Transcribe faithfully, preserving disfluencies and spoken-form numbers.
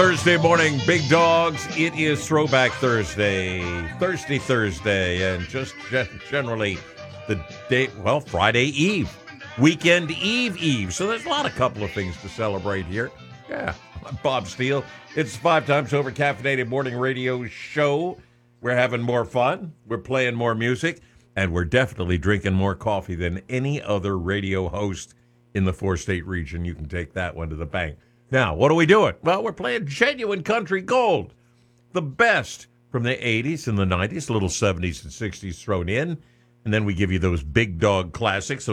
Thursday morning, big dogs. It is Throwback Thursday, Thirsty Thursday, and just ge- generally the day, well, Friday Eve, Weekend Eve Eve. So there's a lot of couple of things to celebrate here. Yeah, I'm Bob Steele. It's five times over caffeinated morning radio show. We're having more fun. We're playing more music, and we're definitely drinking more coffee than any other radio host in the four-state region. You can take that one to the bank. Now, what are we doing? Well, we're playing genuine country gold. The best from the eighties and the nineties, a little seventies and sixties thrown in. And then we give you those big dog classics,